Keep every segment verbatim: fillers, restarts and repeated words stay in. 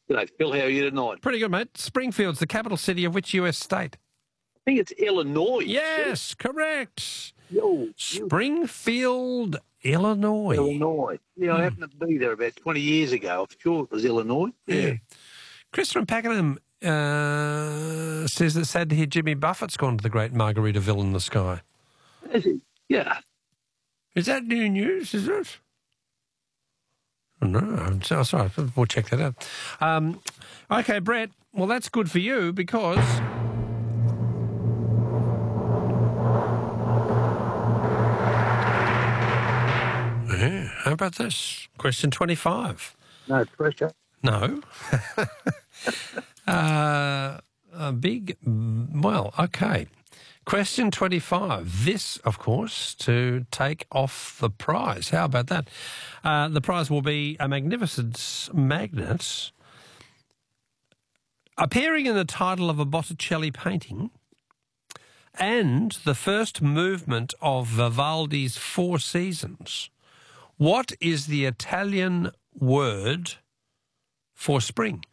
G'day, Phil. How are you tonight? Pretty good, mate. Springfield's the capital city of which U S state? I think it's Illinois. Yes, correct. Yo, you- Springfield, Illinois. Illinois. Yeah, I happened to be there about twenty years ago. I'm sure it was Illinois. Yeah. Chris from Pakenham uh, says it's sad to hear Jimmy Buffett's gone to the great Margaritaville in the sky. Is it? Yeah. Is that new news, is it? Oh, no, I'm so sorry. We'll check that out. Um, okay, Brett, well, that's good for you because... Yeah, how about this? Question twenty-five. No pressure. No. uh, a big, well, okay. Question twenty-five. This, of course, to take off the prize. How about that? Uh, the prize will be a magnificent magnet appearing in the title of a Botticelli painting and the first movement of Vivaldi's Four Seasons. What is the Italian word for spring?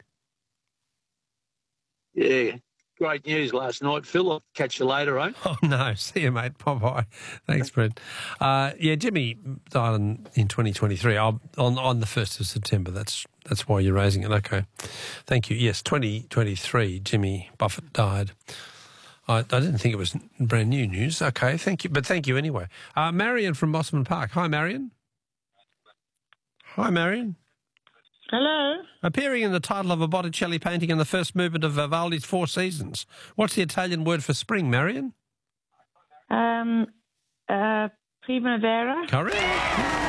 Yeah. Great news last night, Phil. I'll catch you later, eh? Oh, no. See you, mate. Bye-bye. Thanks, Brett. Uh, yeah, Jimmy died in, in twenty twenty-three, I'll, on on the first of September. That's that's why you're raising it. Okay. Thank you. Yes, twenty twenty-three, Jimmy Buffett died. I, I didn't think it was brand new news. Okay, thank you. But thank you anyway. Uh, Marion from Mosman Park. Hi, Marion. Hi, Marion. Hello. Appearing in the title of a Botticelli painting in the first movement of Vivaldi's Four Seasons. What's the Italian word for spring, Marion? Um, uh, Primavera. Correct.